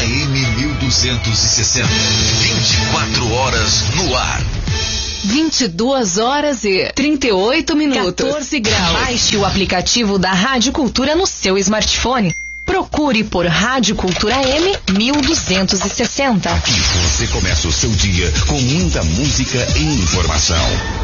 AM 1260. 24 horas no ar. 22 horas e 38 minutos. 14 graus. Baixe o aplicativo da Rádio Cultura no seu smartphone. Procure por Rádio Cultura AM 1260. Aqui você começa o seu dia com muita música e informação.